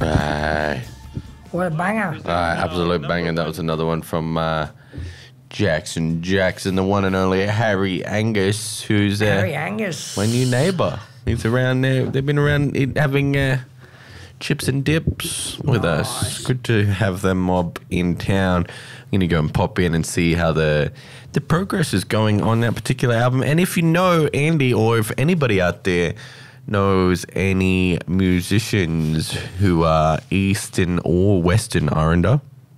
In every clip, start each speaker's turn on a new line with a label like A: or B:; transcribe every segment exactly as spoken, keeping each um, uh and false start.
A: Right.
B: What a banger.
A: Uh, absolute banger. That was another one from uh, Jackson Jackson, the one and only Harry Angus, who's uh,
B: Harry Angus.
A: my new neighbour. He's around there. They've been around eat- having uh, chips and dips with
B: Nice.
A: us. Good to have them mob in town. I'm going to go and pop in and see how the the progress is going on that particular album. And if you know Andy, or if anybody out there knows any musicians who are Eastern or Western Aranda,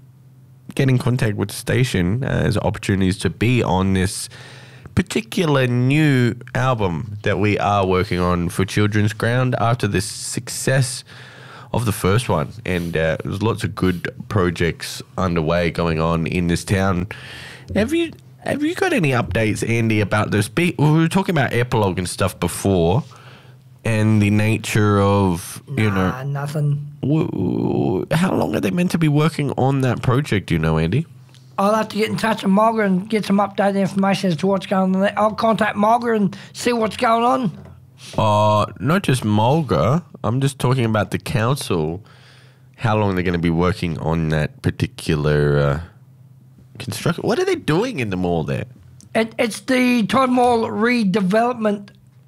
A: get in contact with the station as opportunities to be on this particular new album that we are working on for Children's Ground after the success of the first one. And uh, there's lots of good projects underway going on in this town. Have you have you got any updates, Andy, about this? We were talking about Epilogue and stuff before, and the nature of, you
B: Nah,
A: know,
B: nothing.
A: w- w- how long are they meant to be working on that project, do you know, Andy?
B: I'll have to get in touch with Margaret and get some updated information as to what's going on there. I'll contact Margaret and see what's going on.
A: Uh, not just Mulga. I'm just talking about the council, how long they're going to be working on that particular uh, construction. What are they doing in the mall there?
B: It, it's the Todd Mall redevelopment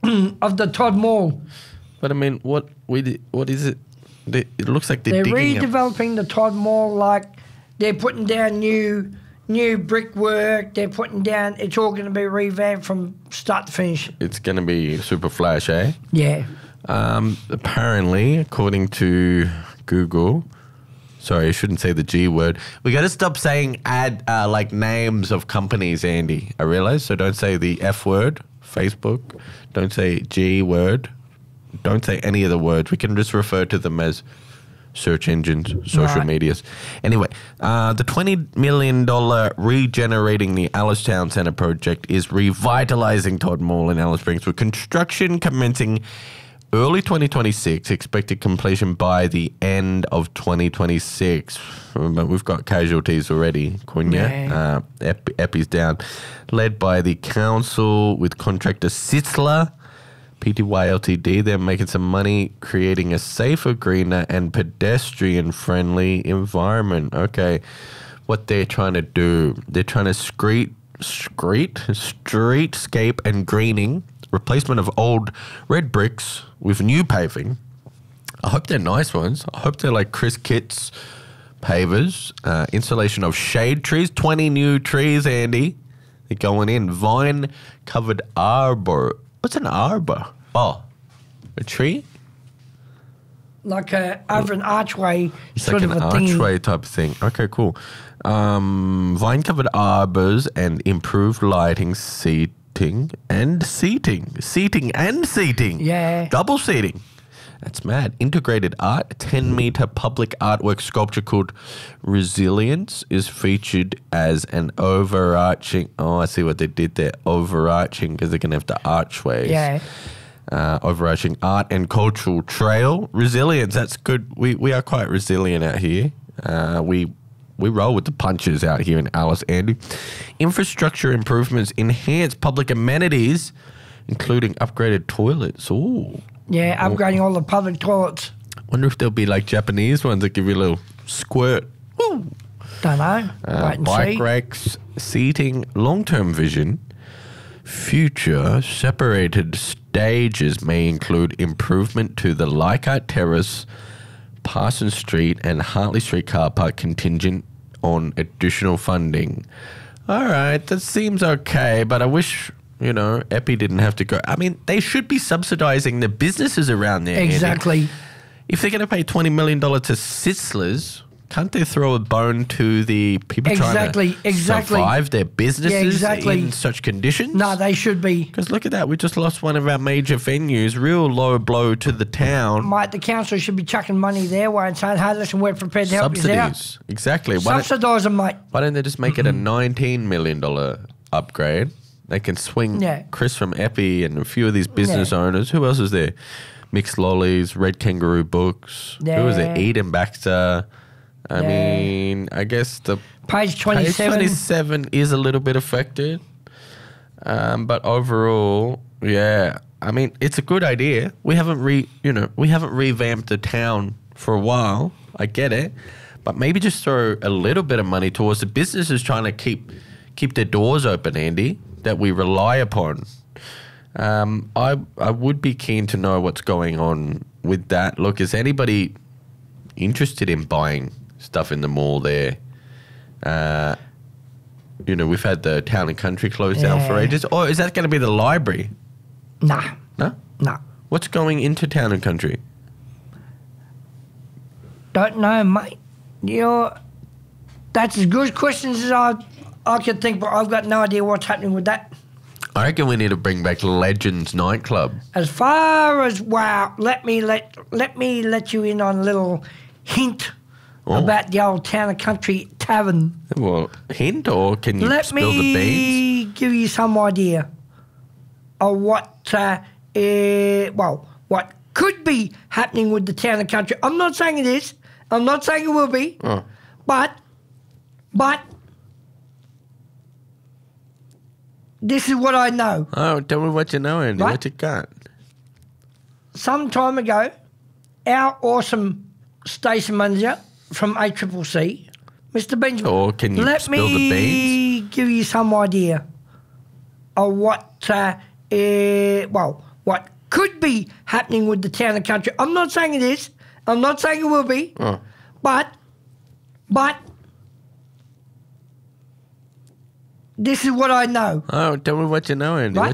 B: of the Todd Mall.
A: But I mean, what we di- what is it? They, it looks like they're,
B: They're
A: digging up.
B: redeveloping the Todd Mall, like they're putting down new new brickwork. They're putting down, it's all going to be revamped from start to finish.
A: It's going to be super flash, eh?
B: Yeah.
A: Um, apparently, according to Google, sorry, I shouldn't say the G word. We got to stop saying ad uh, like names of companies, Andy. I realize. So don't say the F word, Facebook. Don't say G word. Don't say any of the words. We can just refer to them as search engines, social
B: Right.
A: medias. Anyway, uh, the twenty million dollars Regenerating the Alistown Centre project is revitalising Todd Mall in Alice Springs, with construction commencing early twenty twenty-six, expected completion by the end of twenty twenty-six. But we've got casualties already, Kunya.
B: Yeah.
A: Uh, Ep- Epi's down. Led by the council with contractor Sitzler, P T Y L T D. They're making some money creating a safer, greener and pedestrian-friendly environment. Okay, what they're trying to do, they're trying to street, street, streetscape and greening, replacement of old red bricks with new paving. I hope they're nice ones. I hope they're like Chris Kitts pavers. Uh, installation of shade trees, twenty new trees, Andy. They're going in. Vine-covered arbor. What's an arbor? Oh, a tree?
B: Like a, over an archway
A: It's
B: sort
A: like
B: of
A: an
B: a thing.
A: archway type of thing. Okay, cool. Um, vine-covered arbors and improved lighting, seating and seating. Seating and seating.
B: Yeah.
A: Double seating. That's mad. Integrated art, a ten-metre public artwork sculpture called Resilience is featured as an overarching... Oh, I see what they did there. Overarching, because they're going to have the archways.
B: Yeah.
A: Uh, overarching art and cultural trail. Resilience, that's good. We we are quite resilient out here. Uh, we we roll with the punches out here in Alice, Andy. Infrastructure improvements, enhance public amenities, including upgraded toilets. Ooh.
B: Yeah, upgrading all the public toilets.
A: Wonder if there'll be like Japanese ones that give you a little squirt. Woo.
B: Don't know.
A: Uh,
B: Wait and
A: bike
B: see.
A: racks, seating, long-term vision. Future separated stages may include improvement to the Leichhardt Terrace, Parsons Street and Hartley Street car park contingent on additional funding. All right, that seems okay, but I wish, you know, Epi didn't have to go. I mean, they should be subsidising the businesses around there. Andy.
B: Exactly.
A: If they're going to pay twenty million dollars to Sitzler's, can't they throw a bone to the people
B: Exactly,
A: trying to
B: exactly.
A: survive their businesses
B: Yeah, exactly.
A: in such conditions?
B: No, they should be.
A: Because look at that, we just lost one of our major venues. Real low blow to the town.
B: Mate, the council should be chucking money their way and saying, hey, listen, we're prepared to help you out.
A: Subsidies. Exactly. Why don't,
B: Subsidise them, mate.
A: why don't they just make it a nineteen million dollars upgrade? They can swing
B: Yeah.
A: Chris from Epi and a few of these business
B: Yeah.
A: owners. Who else is there? Mixed Lollies, Red Kangaroo Books. Who was it?
B: Yeah.
A: Eden Baxter. I
B: Yeah.
A: mean, I guess the
B: Page
A: page
B: twenty-seven.
A: twenty-seven is a little bit affected. Um, but overall, yeah, I mean, it's a good idea. We haven't re, you know, we haven't revamped the town for a while. I get it. But maybe just throw a little bit of money towards the businesses trying to keep keep their doors open, Andy, that we rely upon. Um, I I would be keen to know what's going on with that. Look, is anybody interested in buying stuff in the mall there? Uh, you know, we've had the Town and Country closed down for
B: Yeah.
A: ages. Or is that going to be the library?
B: Nah,
A: No?
B: nah.
A: What's going into Town and Country?
B: Don't know, mate. You're, that's as good questions as I, I could think, but I've got no idea what's happening with that.
A: I reckon we need to bring back Legends nightclub.
B: As far as, wow, let me let let me let you in on a little hint
A: Oh.
B: about the old Town and Country Tavern.
A: Well, hint or can you
B: Let
A: spill the beans?
B: me give you some idea of what, uh, uh, well, what could be happening with the Town and Country. I'm not saying it is. I'm not saying it will be.
A: Oh.
B: But, but, this is what I know.
A: Oh, tell me what you know, Andy.
B: Right.
A: What you got?
B: Some time ago, our awesome station manager from A C C C, Mister Benjamin.
A: Or can you
B: let
A: spill the
B: me
A: beans?
B: give you some idea of what, uh, uh, well, what could be happening with the Town and Country. I'm not saying it is. I'm not saying it will be.
A: Oh.
B: But, but, this is what I know.
A: Oh, tell me what you know, Andy.
B: Right.
A: What